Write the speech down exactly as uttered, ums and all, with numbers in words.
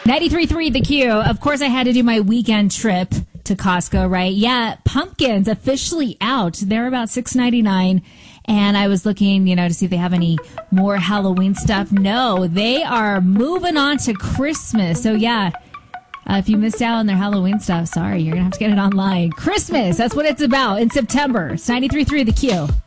ninety-three point three The Q. Of course, I had to do my weekend trip to Costco, right? Yeah, pumpkins officially out. They're about six ninety-nine. And I was looking, you know, to see if they have any more Halloween stuff. No, they are moving on to Christmas. So, yeah, uh, if you missed out on their Halloween stuff, sorry, you're going to have to get it online. Christmas, that's what it's about in September. It's ninety-three point three The Q.